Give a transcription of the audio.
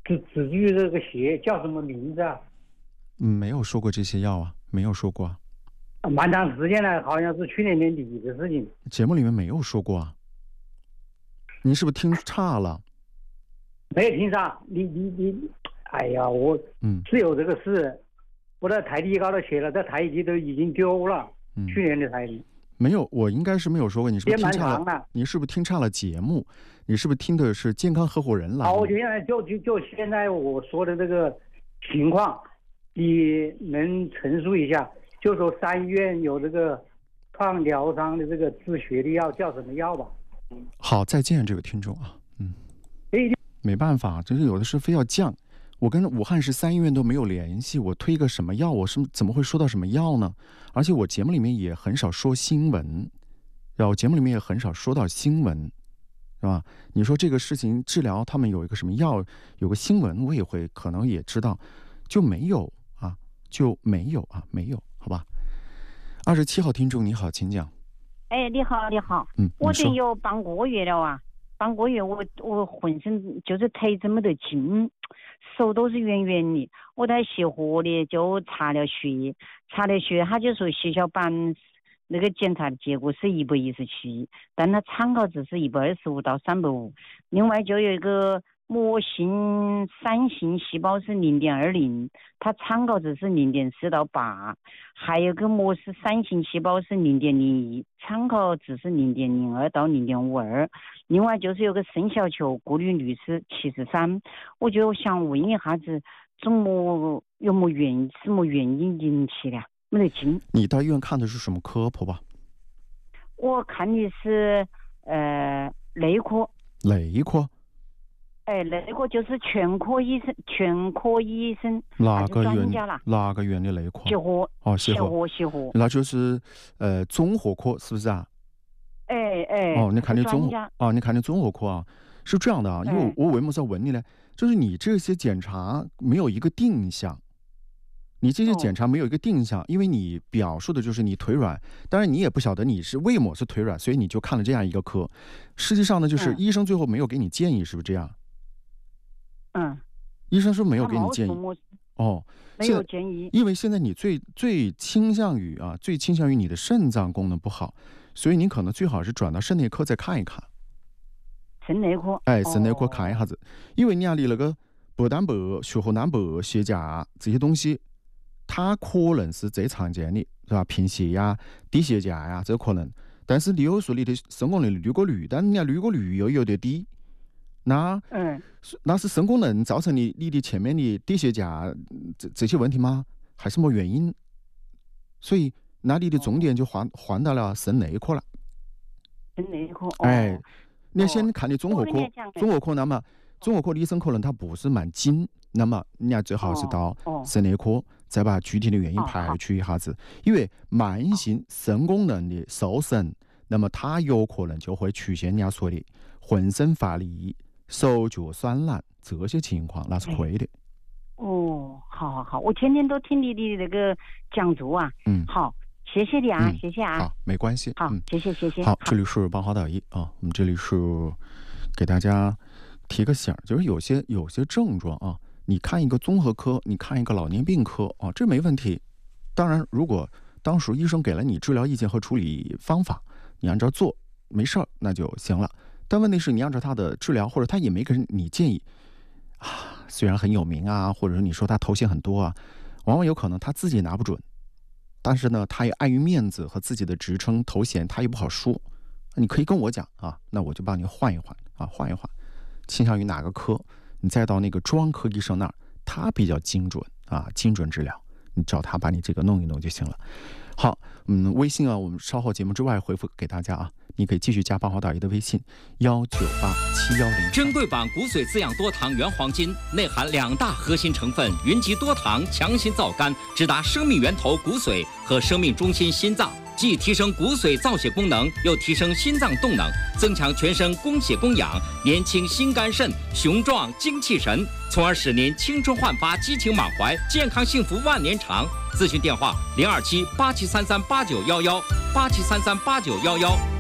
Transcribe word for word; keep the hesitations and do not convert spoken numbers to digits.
止止住这个血叫什么名字啊？ 嗯，没有说过这些药啊，没有说过啊。 蛮长时间了，好像是去年年底的事情。 节目里面没有说过啊。您是不是听差了？ 没有听上，你你你，哎呀，我嗯是有这个事，我在台地高头写了，这台机都已经丢了， 嗯， 去年的台地。 没有，我应该是没有说过。你是不是听差了？ 也蛮长的。 你是不是听差了节目？你是不是听的是健康合伙人栏目？ 好，我现在就就就现在我说的这个情况，你能陈述一下？就说三医院有这个抗疗伤的这个治血的药叫什么药吧？ 好，再见，这位听众啊，嗯， 哎， 没办法，就是有的是非要降。我跟武汉市三医院都没有联系，我推个什么药，我是怎么会说到什么药呢？而且我节目里面也很少说新闻，然后节目里面也很少说到新闻，是吧？你说这个事情治疗，他们有一个什么药，有个新闻，我也会可能也知道，就没有啊，就没有啊，没有，好吧？二十七号听众你好，请讲。 哎，你好，你好， 嗯， 我这有半个月了啊，半个月我我浑身就是腿子没得劲，手都是圆圆的，我在协和的就查了血，查了血，他就说血小板那个检查的结果是一百一十七，但他参考值是一百二十五到三百五，另外就有一个膜性伞性细胞是零点二零，它参考值是零点四到八，还有个膜是伞性细胞是零点零一，参考值是零点零二到零点五二。另外就是有个肾小球过滤率是七十三，我就想问一下子，怎么有没原因，什么原因引起的？没得劲。 你到医院看的是什么科？婆婆？ 我看的是呃内科。 内科？ 哎，内科就是全科医生，全科医生。 哪个院？ 家哪个院的内科？ 协和。 哦， 协和， 协和。 那就是呃综合科，是不是啊？ 哎哎。 哦，你看的综合啊，你看的综合科啊，是这样的啊，因为我我为什么要问你呢？就是你这些检查没有一个定向。你这些检查没有一个定向，因为你表述的就是你腿软，当然你也不晓得你是为么是腿软，所以你就看了这样一个科。实际上呢，就是医生最后没有给你建议，是不是这样？ 嗯， 医生说没有给你建议。哦， 没有建议， 因为现在你最最倾向于啊，最倾向于你的肾脏功能不好，所以你可能最好是转到肾内科再看一看。 肾内科。 哎，肾内科看一下子，因为你看你那个白蛋白、血红蛋白、血钾这些东西。它可能是最常见的，是吧？贫血呀、低血钾呀，这可能。但是你有时候你的肾功能滤过率，但人家滤过率又有点低，那嗯， 那是肾功能造成你你的前面的低血钾这这些问题吗？还是什么原因？所以那你的重点就换换到了肾内科了。 肾内科。 哎，你要先看你综合科，综合科那么综合科的医生可能他不是蛮精，那么人家最好是到肾内科。再把具体的原因排除一下子，因为慢性肾功能的受损，那么它有可能就会出现人家说的浑身乏力、手脚酸懒这些情况，那是可以的。 哦，好好好，我天天都听你的那个讲座啊。 嗯， 好，谢谢你啊， 嗯、 谢谢啊。 好，没关系。 好， 嗯、 谢谢谢谢。 好，这里是八华导医啊，我们这里是给大家提个醒，就是有些有些症状啊。你看一个综合科，你看一个老年病科啊，这没问题。当然，如果当时医生给了你治疗意见和处理方法，你按照做，没事儿，那就行了。但问题是你按照他的治疗，或者他也没给你建议啊，虽然很有名啊，或者是你说他头衔很多啊，往往有可能他自己拿不准，但是呢，他也碍于面子和自己的职称头衔，他也不好说。你可以跟我讲啊，那我就帮你换一换啊，换一换，倾向于哪个科？你再到那个专科医生那儿，他比较精准啊，精准治疗，你找他把你这个弄一弄就行了。好，嗯，微信啊，我们稍后节目之外回复给大家啊，你可以继续加八华导医的微信幺九八七幺零。 珍贵版骨髓滋养多糖原黄金内含两大核心成分：云集多糖，强心燥肝，直达生命源头骨髓和生命中心心脏。既提升骨髓造血功能，又提升心脏动能，增强全身供血供氧，年轻心肝肾，雄壮精气神，从而使您青春焕发，激情满怀，健康幸福万年长。咨询电话零二七八七三三八九幺幺八七三三八九幺幺。